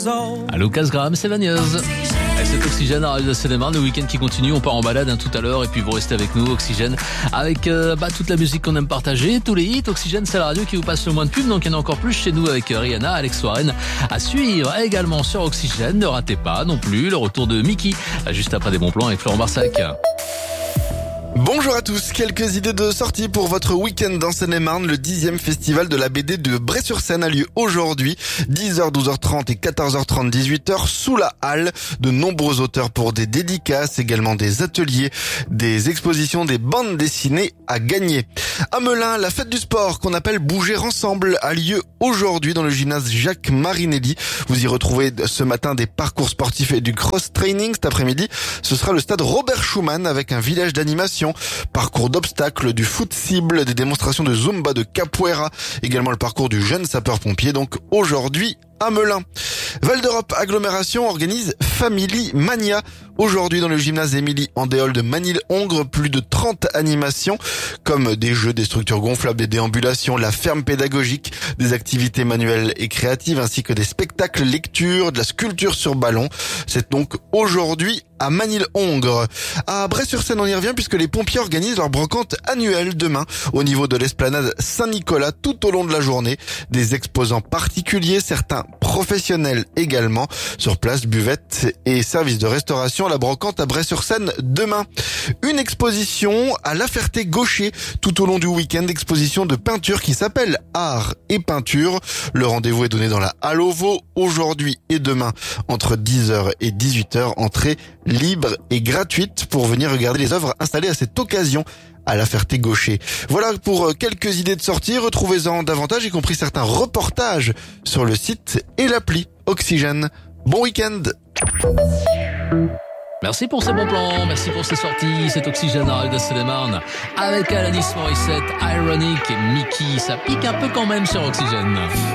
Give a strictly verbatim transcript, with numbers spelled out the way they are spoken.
À Lucas Graham, c'est Vagneuse. Et c'est Oxygène à Radio de Seine-et-Marne, le week-end qui continue, on part en balade hein, tout à l'heure et puis vous restez avec nous, Oxygène, avec euh, bah, toute la musique qu'on aime partager, tous les hits. Oxygène, c'est la radio qui vous passe le moins de pub, donc il y en a encore plus chez nous avec Rihanna, Alex Warren à suivre également sur Oxygène. Ne ratez pas non plus le retour de Mickey, juste après des bons plans avec Florent Barsac. Bonjour à tous, quelques idées de sortie pour votre week-end dans Seine-et-Marne. Le dixième festival de la B D de Bray-sur-Seine a lieu aujourd'hui, dix heures, douze heures trente et quatorze heures trente, dix-huit heures, sous la halle. De nombreux auteurs pour des dédicaces, également des ateliers, des expositions, des bandes dessinées à gagner. À Melun, la fête du sport qu'on appelle Bouger Ensemble a lieu aujourd'hui dans le gymnase Jacques Marinelli. Vous y retrouvez ce matin des parcours sportifs et du cross-training. Cet après-midi, ce sera le stade Robert Schumann avec un village d'animation, parcours d'obstacles, du foot cible, des démonstrations de Zumba, de capoeira, également le parcours du jeune sapeur-pompier, donc aujourd'hui à Melun. Val d'Europe Agglomération organise Family Mania. Aujourd'hui dans le gymnase Émilie Andéol de Manille-Hongre, plus de trente animations comme des jeux, des structures gonflables, des déambulations, la ferme pédagogique, des activités manuelles et créatives ainsi que des spectacles lecture, de la sculpture sur ballon. C'est donc aujourd'hui à Manille-Hongre. À Bray-sur-Seine, on y revient puisque les pompiers organisent leur brocante annuelle demain au niveau de l'esplanade Saint-Nicolas tout au long de la journée. Des exposants particuliers, certains professionnels également. Sur place, buvettes et services de restauration. La brocante à Bray-sur-Seine demain. Une exposition à La Ferté-Gaucher tout au long du week-end. Exposition de peinture qui s'appelle Art et Peinture. Le rendez-vous est donné dans la Halle au Vau aujourd'hui et demain entre dix heures et dix-huit heures. Entrée libre et gratuite pour venir regarder les œuvres installées à cette occasion à La Ferté-Gaucher. Voilà pour quelques idées de sortie. Retrouvez-en davantage, y compris certains reportages sur le site et l'appli Oxygène. Bon week-end. Merci pour ces bons plans, merci pour ces sorties. C'est Oxygène à Radio de Seine-et-Marne avec Alanis Morissette, Ironic et Mickey. Ça pique un peu quand même sur Oxygène.